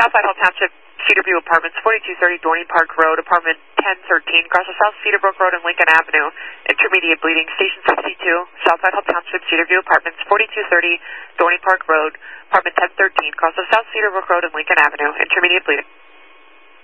South Whitehall Township, Cedarview Apartments, 4230 Dorney Park Road, Apartment 1013, across the South Cedarbrook Road and Lincoln Avenue. Intermediate bleeding, Station 62, South Whitehall Township, Cedarview Apartments, 4230 Dorney Park Road, Apartment 1013, across the South Cedarbrook Road and Lincoln Avenue. Intermediate bleeding.